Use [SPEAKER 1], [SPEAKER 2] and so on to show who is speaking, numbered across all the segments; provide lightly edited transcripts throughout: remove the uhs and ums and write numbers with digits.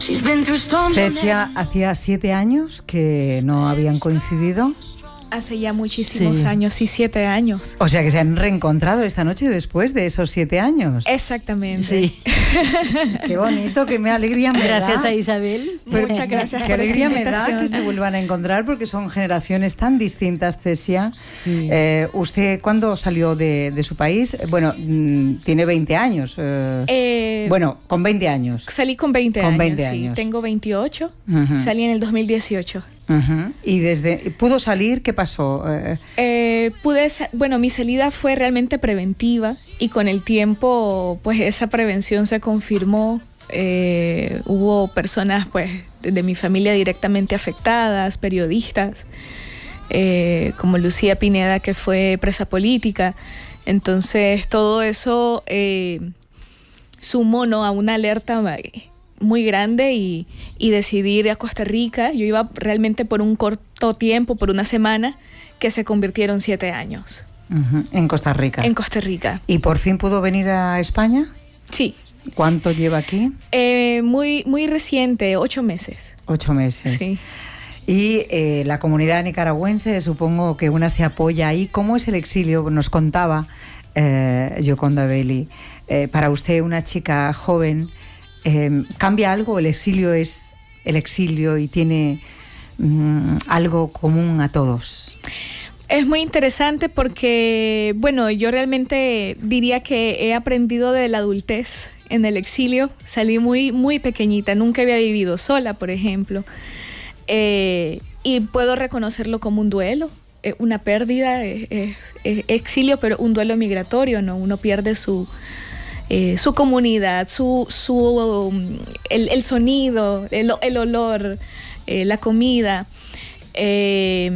[SPEAKER 1] Cecia, hacía 7 años que no habían coincidido.
[SPEAKER 2] Hace ya muchísimos años, sí, 7 años.
[SPEAKER 1] O sea que se han reencontrado esta noche después de esos 7 años.
[SPEAKER 2] Exactamente.
[SPEAKER 1] Sí. Qué bonito, qué alegría me da.
[SPEAKER 3] Gracias a Isabel.
[SPEAKER 2] Muchas gracias.
[SPEAKER 1] Qué alegría me da que se vuelvan a encontrar porque son generaciones tan distintas, Cecia.
[SPEAKER 3] Sí.
[SPEAKER 1] ¿Usted cuándo salió de su país? Bueno, tiene 20 años. Bueno, con 20 años.
[SPEAKER 2] Salí con 20
[SPEAKER 1] con
[SPEAKER 2] años.
[SPEAKER 1] 20
[SPEAKER 2] sí.
[SPEAKER 1] años.
[SPEAKER 2] Tengo 28.
[SPEAKER 1] Uh-huh.
[SPEAKER 2] Salí en el 2018.
[SPEAKER 1] Uh-huh. ¿Y pudo salir? ¿Qué pasó?
[SPEAKER 2] Bueno, mi salida fue realmente preventiva y con el tiempo, pues esa prevención se confirmó. Hubo personas, pues, de mi familia directamente afectadas, periodistas, como Lucía Pineda, que fue presa política. Entonces, todo eso sumó, ¿no?, a una alerta muy grande y decidí ir a Costa Rica. Yo iba realmente por un corto tiempo, por una semana, que se convirtieron 7 años.
[SPEAKER 1] Uh-huh. En Costa Rica.
[SPEAKER 2] En Costa Rica.
[SPEAKER 1] ¿Y por fin pudo venir a España?
[SPEAKER 2] Sí.
[SPEAKER 1] ¿Cuánto lleva aquí?
[SPEAKER 2] Muy reciente, 8 meses.
[SPEAKER 1] 8 meses.
[SPEAKER 2] Sí.
[SPEAKER 1] Y la comunidad nicaragüense, supongo que una se apoya ahí. ¿Cómo es el exilio? Nos contaba Gioconda Belli. Para usted, una chica joven, ¿cambia algo? ¿El exilio es el exilio y tiene algo común a todos?
[SPEAKER 2] Es muy interesante porque, bueno, yo realmente diría que he aprendido de la adultez en el exilio. Salí muy pequeñita, nunca había vivido sola, por ejemplo. Y puedo reconocerlo como un duelo, una pérdida, exilio, pero un duelo migratorio, ¿no? Uno pierde su comunidad, el sonido, el olor, la comida. Es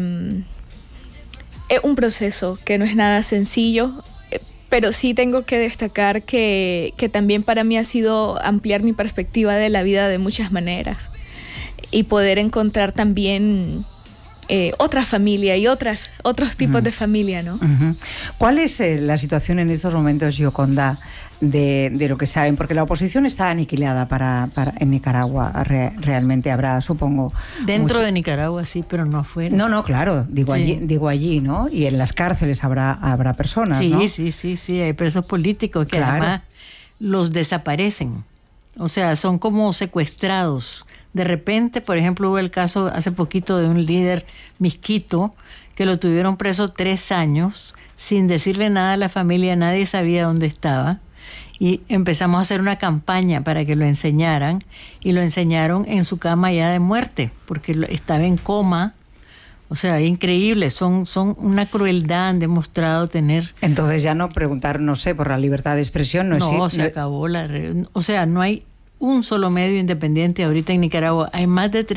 [SPEAKER 2] un proceso que no es nada sencillo, pero sí tengo que destacar que también para mí ha sido ampliar mi perspectiva de la vida de muchas maneras y poder encontrar también otra familia y otros tipos de familia, ¿no? Uh-huh.
[SPEAKER 1] ¿Cuál es la situación en estos momentos, Gioconda, de lo que saben? Porque la oposición está aniquilada en Nicaragua. Realmente habrá, supongo...
[SPEAKER 3] Dentro de Nicaragua sí, pero no afuera.
[SPEAKER 1] No, claro, digo allí, ¿no? Y en las cárceles habrá personas, ¿no?
[SPEAKER 3] Sí, hay presos políticos que además los desaparecen. O sea, son como secuestrados. De repente, por ejemplo, hubo el caso hace poquito de un líder misquito que lo tuvieron preso 3 años sin decirle nada a la familia, nadie sabía dónde estaba. Y empezamos a hacer una campaña para que lo enseñaran y lo enseñaron en su cama ya de muerte porque estaba en coma. O sea, increíble, son una crueldad, han demostrado tener...
[SPEAKER 1] Entonces ya no preguntar, no sé, por la libertad de expresión.
[SPEAKER 3] No, se acabó o sea, no hay un solo medio independiente ahorita en Nicaragua. Hay más de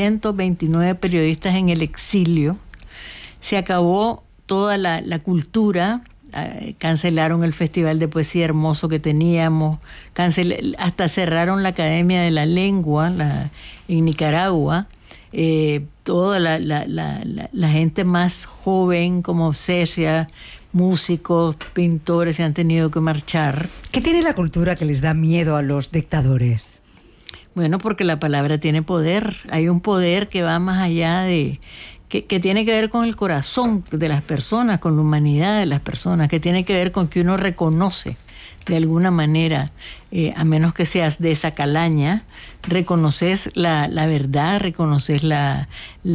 [SPEAKER 3] 329 periodistas en el exilio. Se acabó toda la cultura. Cancelaron el Festival de Poesía Hermoso que teníamos, hasta cerraron la Academia de la Lengua en Nicaragua. Toda la gente más joven como Cecia, músicos, pintores se han tenido que marchar.
[SPEAKER 1] ¿Qué tiene la cultura que les da miedo a los dictadores?
[SPEAKER 3] Bueno, porque la palabra tiene poder. Hay un poder que va más allá de... Que tiene que ver con el corazón de las personas, con la humanidad de las personas, que tiene que ver con que uno reconoce de alguna manera, a menos que seas de esa calaña, reconoces la verdad, reconoces la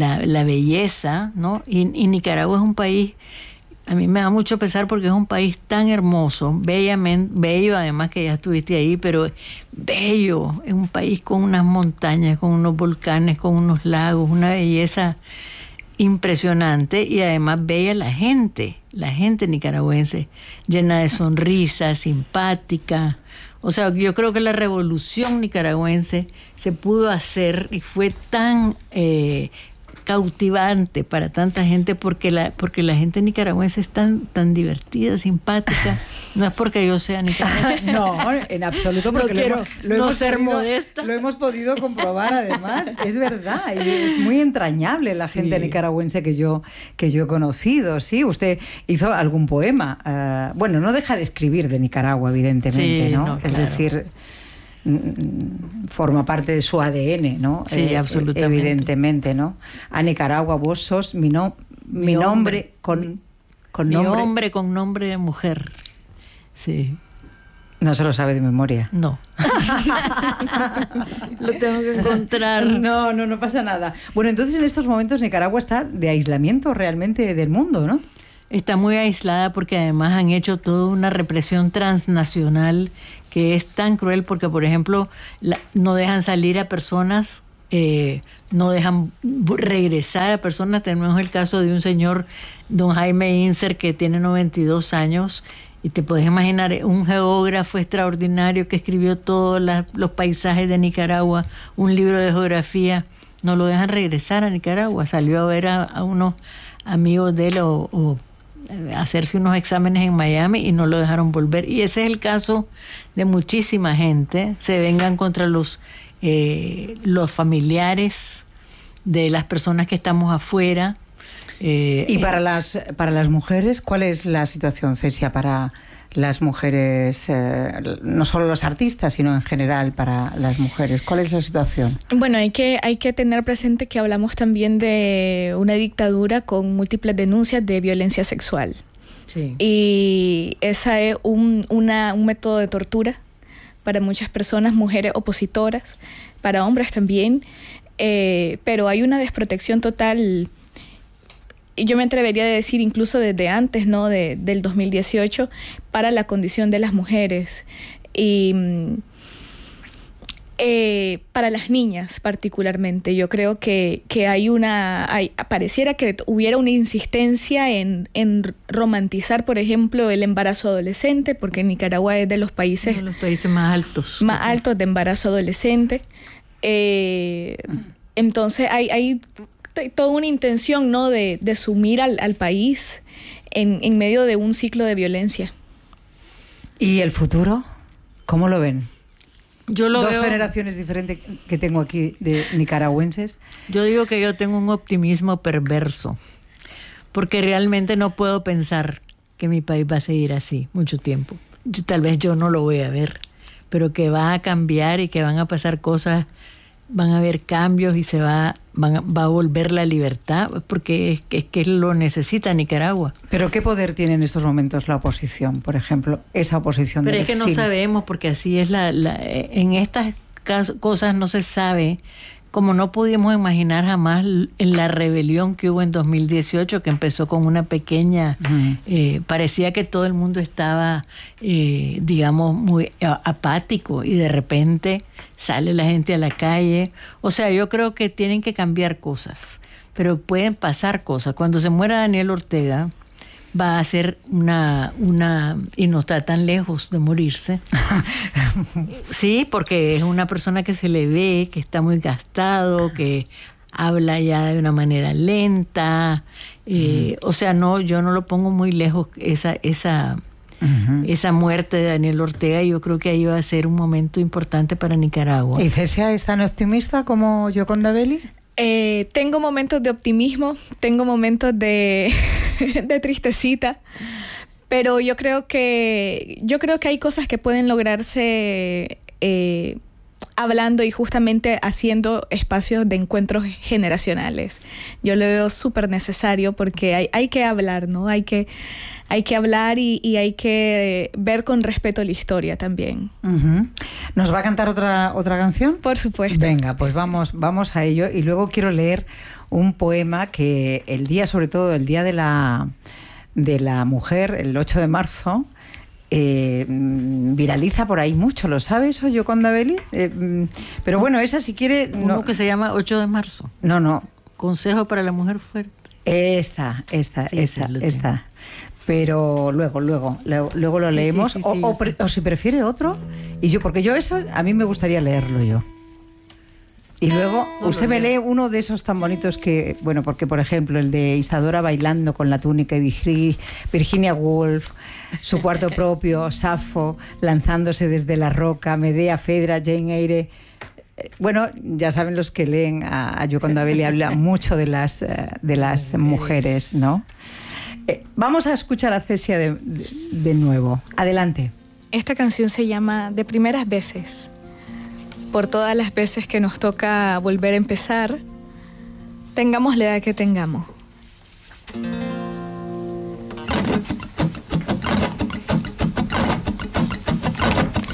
[SPEAKER 3] belleza, ¿no? Y Nicaragua es un país, a mí me da mucho pesar porque es un país tan hermoso, bello, además que ya estuviste ahí, pero bello, es un país con unas montañas, con unos volcanes, con unos lagos, una belleza impresionante y además bella la gente nicaragüense, llena de sonrisas, simpática. O sea, yo creo que la revolución nicaragüense se pudo hacer y fue tan cautivante para tanta gente porque la gente nicaragüense es tan divertida, simpática. No es porque yo sea nicaragüense.
[SPEAKER 1] No, en absoluto, porque
[SPEAKER 3] modesta.
[SPEAKER 1] Lo hemos podido comprobar además. Es verdad, y es muy entrañable la gente nicaragüense que yo he conocido. Sí, usted hizo algún poema. Bueno, no deja de escribir de Nicaragua, evidentemente, ¿no? Es decir... forma parte de su ADN, ¿no?
[SPEAKER 3] Sí, absolutamente.
[SPEAKER 1] Evidentemente, ¿no? A Nicaragua, vos sos mi hombre con nombre.
[SPEAKER 3] Mi hombre con nombre de mujer. Sí.
[SPEAKER 1] No se lo sabe de memoria.
[SPEAKER 3] No. Lo tengo que encontrar.
[SPEAKER 1] No pasa nada. Bueno, entonces en estos momentos Nicaragua está de aislamiento realmente del mundo, ¿no?
[SPEAKER 3] Está muy aislada porque además han hecho toda una represión transnacional que es tan cruel porque, por ejemplo, no dejan salir a personas, no dejan regresar a personas. Tenemos el caso de un señor, don Jaime Inser, que tiene 92 años. Y te puedes imaginar, un geógrafo extraordinario que escribió todos los paisajes de Nicaragua, un libro de geografía, no lo dejan regresar a Nicaragua. Salió a ver a unos amigos de él o hacerse unos exámenes en Miami y no lo dejaron volver. Y ese es el caso de muchísima gente. Se vengan contra los familiares de las personas que estamos afuera.
[SPEAKER 1] Y para las mujeres, ¿cuál es la situación, Cesia, para las mujeres, no solo los artistas, sino en general para las mujeres? ¿Cuál es la situación?
[SPEAKER 2] Bueno, hay que tener presente que hablamos también de una dictadura con múltiples denuncias de violencia sexual.
[SPEAKER 3] Sí.
[SPEAKER 2] Y ese es un método de tortura para muchas personas, mujeres opositoras, para hombres también, pero hay una desprotección total. Yo me atrevería a decir incluso desde antes, ¿no? del 2018, para la condición de las mujeres y para las niñas particularmente. Yo creo que pareciera que hubiera una insistencia en romantizar, por ejemplo, el embarazo adolescente, porque Nicaragua es de los países
[SPEAKER 3] más altos.
[SPEAKER 2] Más altos de embarazo adolescente. Entonces hay toda una intención, ¿no? de sumir al país en medio de un ciclo de violencia.
[SPEAKER 1] ¿Y el futuro? ¿Cómo lo ven?
[SPEAKER 3] Yo lo veo...
[SPEAKER 1] Dos generaciones diferentes que tengo aquí de nicaragüenses.
[SPEAKER 3] Yo digo que yo tengo un optimismo perverso, porque realmente no puedo pensar que mi país va a seguir así mucho tiempo. Tal vez yo no lo voy a ver, pero que va a cambiar y que van a pasar cosas, van a haber cambios y va a volver la libertad, porque es que lo necesita Nicaragua.
[SPEAKER 1] ¿Pero qué poder tiene en estos momentos la oposición, por ejemplo, esa oposición del exilio?
[SPEAKER 3] Pero es que no sabemos, porque así es en estas cosas no se sabe, como no pudimos imaginar jamás en la rebelión que hubo en 2018, que empezó con una pequeña, parecía que todo el mundo estaba, digamos, muy apático, y de repente sale la gente a la calle. O sea, yo creo que tienen que cambiar cosas, pero pueden pasar cosas. Cuando se muera Daniel Ortega, va a ser y no está tan lejos de morirse. Sí, porque es una persona que se le ve, que está muy gastado, que habla ya de una manera lenta. O sea, yo no lo pongo muy lejos, esa muerte de Daniel Ortega. Yo creo que ahí va a ser un momento importante para Nicaragua.
[SPEAKER 1] ¿Y Cesia es tan optimista como Gioconda Belli?
[SPEAKER 2] Tengo momentos de optimismo, tengo momentos de tristecita, pero yo creo que hay cosas que pueden lograrse hablando y justamente haciendo espacios de encuentros generacionales. Yo lo veo súper necesario porque hay que hablar, ¿no? Hay que hablar y hay que ver con respeto la historia también.
[SPEAKER 1] ¿Nos va a cantar otra canción?
[SPEAKER 2] Por supuesto.
[SPEAKER 1] Venga, pues vamos a ello. Y luego quiero leer un poema que sobre todo el día de la mujer, el 8 de marzo, viraliza por ahí mucho, ¿lo sabes, Gioconda Belli? Pero bueno, esa si quiere...
[SPEAKER 3] ¿Cómo que se llama 8 de marzo?
[SPEAKER 1] No.
[SPEAKER 3] Consejo para la mujer fuerte.
[SPEAKER 1] Esta. Pero luego lo leemos. Sí. O si prefiere otro. Porque eso a mí me gustaría leerlo yo. Y luego usted me lee uno de esos tan bonitos que, bueno, porque por ejemplo el de Isadora bailando con la túnica y Virginia Woolf, su cuarto propio, Safo, lanzándose desde la roca, Medea, Fedra, Jane Eyre. Bueno, ya saben los que leen a Gioconda Belli, habla mucho de las mujeres, ¿no? Vamos a escuchar a Cesia de nuevo. Adelante.
[SPEAKER 2] Esta canción se llama De primeras veces. por todas las veces que nos toca volver a empezar, tengamos la edad que tengamos.